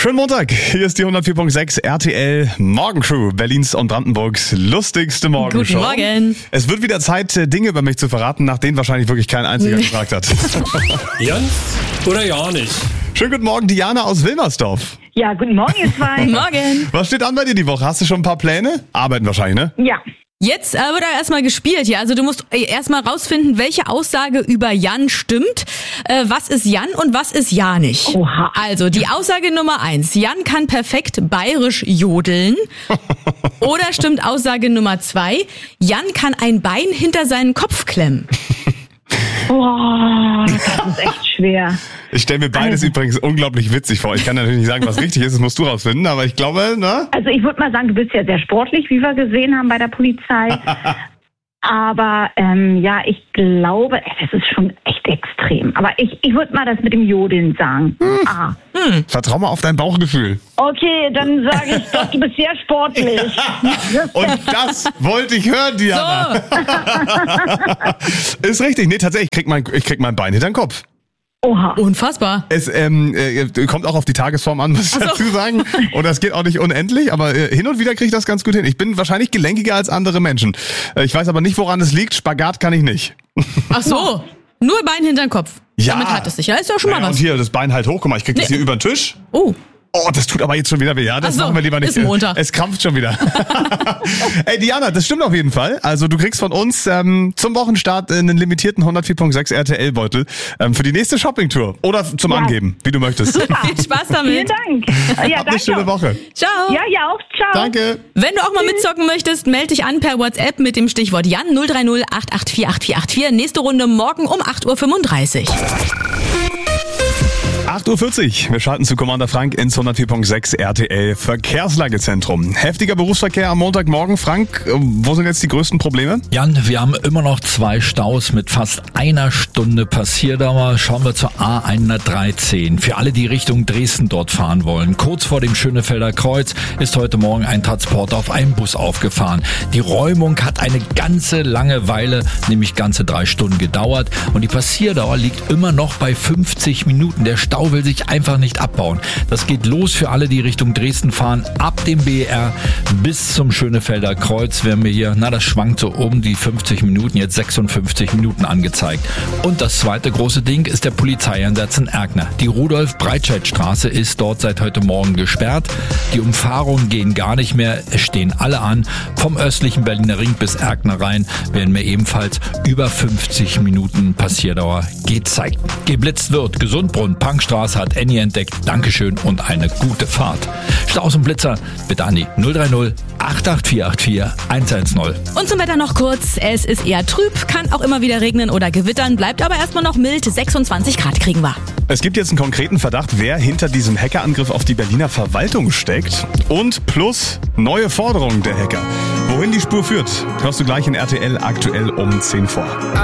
Schönen Montag, hier ist die 104.6 RTL Morgencrew, Berlins und Brandenburgs lustigste Morgenshow. Guten Morgen. Es wird wieder Zeit, Dinge über mich zu verraten, nach denen wahrscheinlich wirklich kein einziger gefragt hat. Jan oder ja nicht? Schönen guten Morgen, Diana aus Wilmersdorf. Ja, guten Morgen, ihr zwei. Morgen. Was steht an bei dir die Woche? Hast du schon ein paar Pläne? Arbeiten wahrscheinlich, ne? Ja. Jetzt wird da erstmal gespielt, ja. Also du musst erstmal rausfinden, welche Aussage über Jan stimmt. Was ist Jan und was ist ja nicht? Oha. Also die Aussage Nummer 1. Jan kann perfekt bayerisch jodeln. Oder stimmt Aussage Nummer 2. Jan kann ein Bein hinter seinen Kopf klemmen. Boah, das ist echt schwer. Ich stelle mir beides übrigens unglaublich witzig vor. Ich kann natürlich nicht sagen, was richtig ist, das musst du rausfinden, aber ich glaube, ne? Also ich würde mal sagen, du bist ja sehr sportlich, wie wir gesehen haben bei der Polizei. Aber ja, ich glaube, das ist schon echt extrem. Aber ich würde mal das mit dem Jodeln sagen. Vertrau mal auf dein Bauchgefühl. Okay, dann sage ich doch, du bist sehr sportlich. Und das wollte ich hören, Diana. Ist richtig. Nee, tatsächlich, ich krieg mein Bein hinter den Kopf. Oha. Unfassbar. Es kommt auch auf die Tagesform an, muss ich dazu sagen. Und das geht auch nicht unendlich, aber hin und wieder kriege ich das ganz gut hin. Ich bin wahrscheinlich gelenkiger als andere Menschen. Ich weiß aber nicht, woran es liegt. Spagat kann ich nicht. Ach so, nur Bein hinter den Kopf. Ja. Damit hat es sich. Ja, ist doch schon mal Und was. hier das Bein halt hoch. Guck mal, ich krieg das hier über den Tisch. Oh, das tut aber jetzt schon wieder weh. Ja, das Ach so, machen wir lieber nicht. ist Montag. Es krampft schon wieder. Ey, Diana, das stimmt auf jeden Fall. Also du kriegst von uns zum Wochenstart einen limitierten 104.6 RTL-Beutel für die nächste Shoppingtour. Oder zum Angeben, wie du möchtest. Viel Spaß Vielen damit. Dank. Ja, Habt eine schöne Woche. Ciao. Ja, auch. Ciao. Danke. Wenn du auch mal mitzocken möchtest, melde dich an per WhatsApp mit dem Stichwort Jan 030 884 8484. Nächste Runde morgen um 8.35 Uhr. 8.40 Uhr. Wir schalten zu Commander Frank ins 104.6 RTL Verkehrslagezentrum. Heftiger Berufsverkehr am Montagmorgen. Frank, wo sind jetzt die größten Probleme? Jan, wir haben immer noch 2 Staus mit fast 1 Stunde Passierdauer. Schauen wir zur A113. Für alle, die Richtung Dresden dort fahren wollen. Kurz vor dem Schönefelder Kreuz ist heute Morgen ein Transporter auf einem Bus aufgefahren. Die Räumung hat eine ganze lange Weile, nämlich ganze 3 Stunden gedauert. Und die Passierdauer liegt immer noch bei 50 Minuten. Der Stau will sich einfach nicht abbauen. Das geht los für alle, die Richtung Dresden fahren. Ab dem BR bis zum Schönefelder Kreuz werden wir hier, das schwankt so um die 50 Minuten, jetzt 56 Minuten angezeigt. Und das zweite große Ding ist der Polizeieinsatz in Erkner. Die Rudolf-Breitscheid-Straße ist dort seit heute Morgen gesperrt. Die Umfahrungen gehen gar nicht mehr. Es stehen alle an. Vom östlichen Berliner Ring bis Erkner rein werden wir ebenfalls über 50 Minuten Passierdauer gezeigt. Geblitzt wird. Gesundbrunn, Punkstraße hat Annie entdeckt. Dankeschön und eine gute Fahrt. Staus und Blitzer bitte an die 030 88484 110. Und zum Wetter noch kurz. Es ist eher trüb, kann auch immer wieder regnen oder gewittern, bleibt aber erstmal noch mild. 26 Grad kriegen wir. Es gibt jetzt einen konkreten Verdacht, wer hinter diesem Hackerangriff auf die Berliner Verwaltung steckt. Und plus neue Forderungen der Hacker. Wohin die Spur führt, hörst du gleich in RTL aktuell um 10 vor.